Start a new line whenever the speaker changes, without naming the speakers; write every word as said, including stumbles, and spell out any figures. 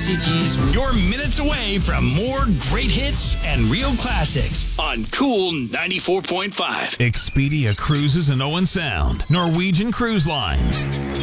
messages.
You're minutes away from more great hits and real classics on Cool ninety-four point five. Expedia Cruises and Owen Sound. Norwegian Cruise Lines.